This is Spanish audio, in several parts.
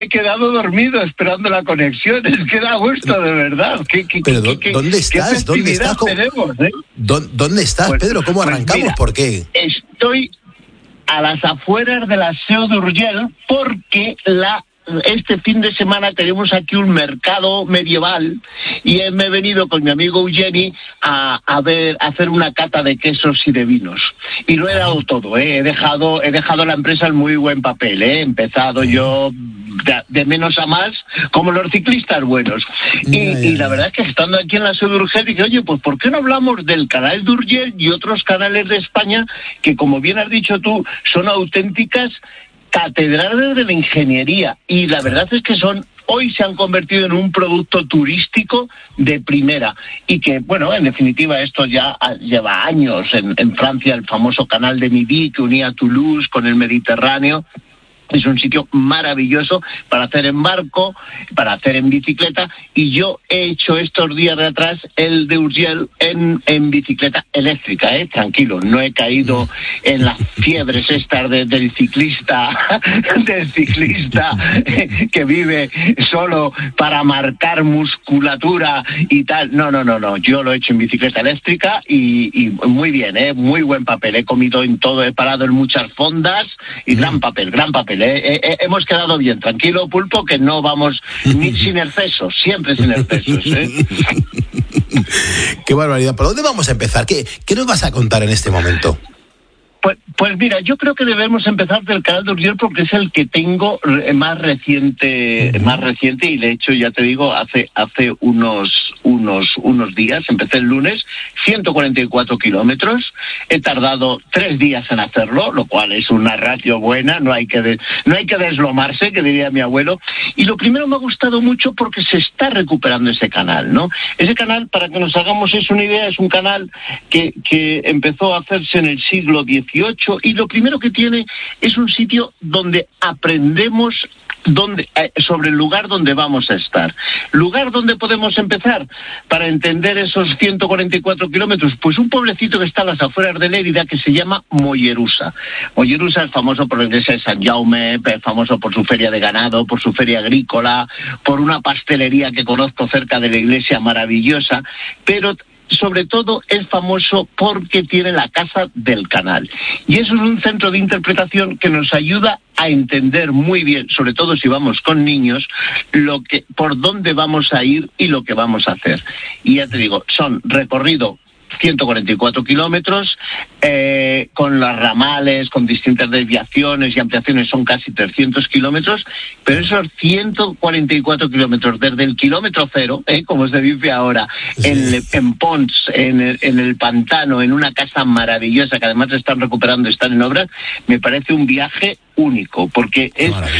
he quedado dormido esperando la conexión. Es que da gusto, de verdad. Pero ¿dónde estás? ¿Dónde estás? Tenemos, ¿eh? ¿Dónde estás, pues, Pedro? ¿Cómo arrancamos? Mira, ¿Por qué? Estoy a las afueras de la Seu d'Urgell porque este fin de semana tenemos aquí un mercado medieval y me he venido con mi amigo Eugeni a hacer una cata de quesos y de vinos. Y lo he dado todo, ¿eh? He dejado la empresa en muy buen papel, ¿eh? He empezado yo de menos a más, como los ciclistas buenos. Y la verdad es que estando aquí en la Seu d'Urgell dije, oye, pues ¿por qué no hablamos del canal d'Urgell y otros canales de España que, como bien has dicho tú, son auténticas catedrales de la ingeniería? Y la verdad es que hoy se han convertido en un producto turístico de primera y que, bueno, en definitiva esto ya lleva años. En Francia el famoso canal de Midi que unía Toulouse con el Mediterráneo. Es un sitio maravilloso para hacer en barco, para hacer en bicicleta, y yo he hecho estos días de atrás el de Urgell en bicicleta eléctrica, tranquilo, no he caído en las fiebres estas del ciclista que vive solo para marcar musculatura y tal. No, yo lo he hecho en bicicleta eléctrica y muy bien, muy buen papel, he comido en todo, he parado en muchas fondas y gran papel. Hemos quedado bien, tranquilo, Pulpo, que no vamos ni sin excesos, siempre sin excesos. Qué barbaridad. ¿Por dónde vamos a empezar? ¿Qué nos vas a contar en este momento? Pues mira, yo creo que debemos empezar del canal de Urgell porque es el que tengo más reciente y de hecho ya te digo, hace unos días, empecé el lunes, 144 kilómetros, he tardado 3 días en hacerlo, lo cual es una ratio buena, no hay que deslomarse, que diría mi abuelo, y lo primero me ha gustado mucho porque se está recuperando ese canal, ¿no? Ese canal, para que nos hagamos una idea, es un canal que empezó a hacerse en el siglo XIX y lo primero que tiene es un sitio donde aprendemos sobre el lugar donde vamos a estar. ¿Lugar donde podemos empezar para entender esos 144 kilómetros? Pues un pueblecito que está a las afueras de Lérida que se llama Mollerusa. Mollerusa es famoso por la iglesia de San Jaume, es famoso por su feria de ganado, por su feria agrícola, por una pastelería que conozco cerca de la iglesia maravillosa, pero sobre todo es famoso porque tiene la Casa del Canal. Y eso es un centro de interpretación que nos ayuda a entender muy bien, sobre todo si vamos con niños, por dónde vamos a ir y lo que vamos a hacer. Y ya te digo, son recorrido 144 kilómetros, con las ramales, con distintas desviaciones y ampliaciones son casi 300 kilómetros, pero esos 144 kilómetros desde el kilómetro cero, como se dice ahora, en Pons, en el pantano, en una casa maravillosa que además están recuperando, están en obras, me parece un viaje único, porque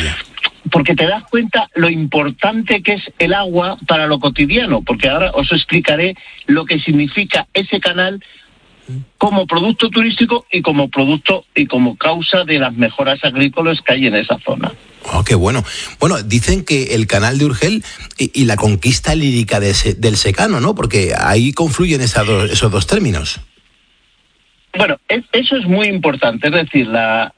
te das cuenta lo importante que es el agua para lo cotidiano, porque ahora os explicaré lo que significa ese canal como producto turístico y como producto y como causa de las mejoras agrícolas que hay en esa zona. Oh, qué bueno. Bueno, dicen que el canal de Urgell y la conquista lírica del secano, ¿no? Porque ahí confluyen esos dos términos. Bueno, eso es muy importante, es decir, la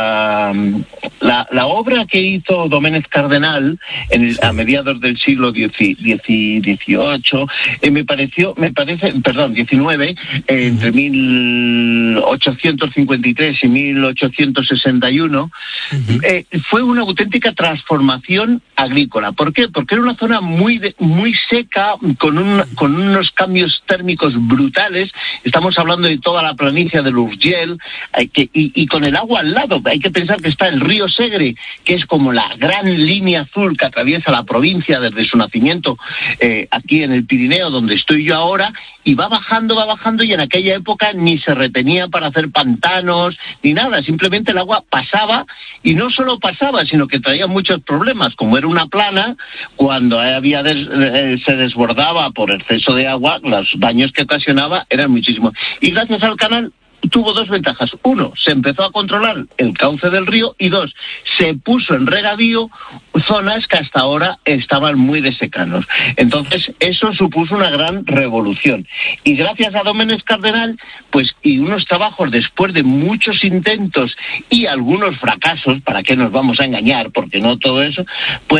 obra que hizo Domènech Cardenal a mediados del siglo XVIII, XIX, entre 1853 y 1861, fue una auténtica transformación agrícola. ¿Por qué? Porque era una zona muy seca, con unos cambios térmicos brutales. Estamos hablando de toda la planicie del Urgell, y con el agua al lado. Hay que pensar que está el río Segre, que es como la gran línea azul que atraviesa la provincia desde su nacimiento, aquí en el Pirineo, donde estoy yo ahora, y va bajando, y en aquella época ni se retenía para hacer pantanos, ni nada, simplemente el agua pasaba, y no solo pasaba, sino que traía muchos problemas, como era una plana, cuando se desbordaba por exceso de agua, los daños que ocasionaba eran muchísimos. Y gracias al canal tuvo dos ventajas. Uno, se empezó a controlar el cauce del río, y dos, se puso en regadío zonas que hasta ahora estaban muy desecanos. Entonces, eso supuso una gran revolución. Y gracias a Domenech Cardenal, pues, y unos trabajos después de muchos intentos y algunos fracasos, ¿para qué nos vamos a engañar? Porque no todo eso, pues